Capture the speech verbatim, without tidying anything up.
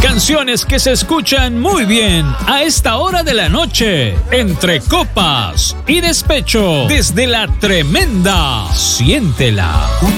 Canciones que se escuchan muy bien a esta hora de la noche, entre copas y despecho, desde la tremenda. Siéntela.